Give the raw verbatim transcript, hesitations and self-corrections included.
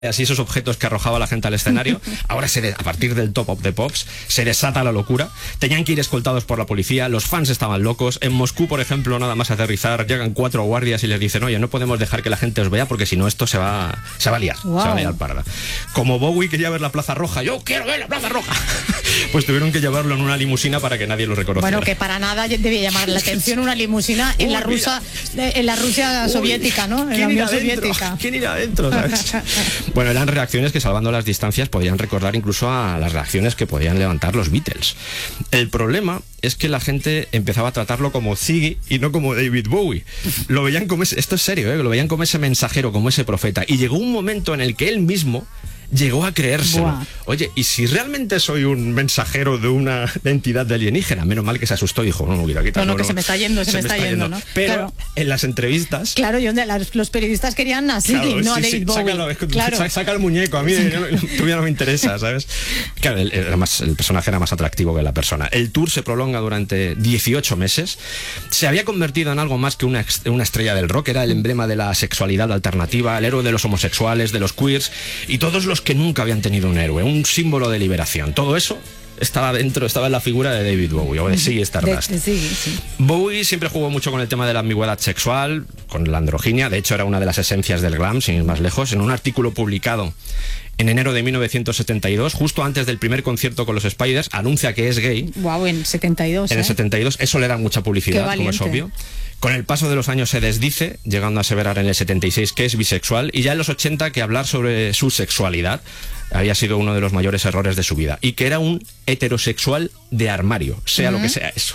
así esos objetos que arrojaba la gente al escenario. Ahora, se de, a partir del Top of the Pops, se desata la locura. Tenían que ir escoltados por la policía, los fans estaban locos. En Moscú, por ejemplo, nada más aterrizar, llegan cuatro guardias y les dicen: oye, no podemos dejar que la gente os vea porque si no esto se va, se va a liar, wow. se va a liar parda. Como Bowie quería ver la Plaza Roja, yo quiero ver la Plaza Roja, pues tuvieron que llevarlo en una limusina para que nadie lo reconociera. Bueno, que para nada debía llamar la atención una limusina en, Uy, la, Rusa, en la Rusia Uy, soviética, ¿no? En la Unión Soviética. ¿Quién irá adentro? ¿Sabes? Bueno, eran reacciones que, salvando las distancias, podían recordar incluso a las reacciones que podían levantar los Beatles. El problema es que la gente empezaba a tratarlo como Ziggy y no como David Bowie. Lo veían como ese, esto es serio, ¿eh? Lo veían como ese mensajero, como ese profeta. Y llegó un momento en el que él mismo llegó a creérselo. Buah. Oye, ¿y si realmente soy un mensajero de una entidad de alienígena? Menos mal que se asustó y dijo: no, no, mira, quita, no, no, no, que no, se me está yendo, se, se me está, está yendo, yendo, ¿no? Pero claro. en las entrevistas... Claro, yo, los periodistas querían a Ziggy, claro, no sí, a David sí, Bowie. Sácalo, claro. saca, saca el muñeco, a mí tú ya no me interesa, ¿sabes? Claro, el, era más, el personaje era más atractivo que la persona. El tour se prolonga durante dieciocho meses. Se había convertido en algo más que una, una estrella del rock. Era el emblema de la sexualidad alternativa, el héroe de los homosexuales, de los queers y todos los que nunca habían tenido un héroe, un símbolo de liberación. Todo eso estaba dentro, estaba en la figura de David Bowie, o de Ziggy Stardust. De, de, sí, sí. Bowie siempre jugó mucho con el tema de la ambigüedad sexual, con la androginia. De hecho, era una de las esencias del glam, sin ir más lejos. En un artículo publicado en enero de mil novecientos setenta y dos, justo antes del primer concierto con los Spiders, anuncia que es gay. Wow, en setenta y dos. En ¿eh? el setenta y dos, eso le da mucha publicidad, como es obvio. Con el paso de los años se desdice, llegando a aseverar en el setenta y seis que es bisexual, y ya en los ochenta que hablar sobre su sexualidad había sido uno de los mayores errores de su vida, y que era un heterosexual de armario, sea uh-huh. lo que sea eso.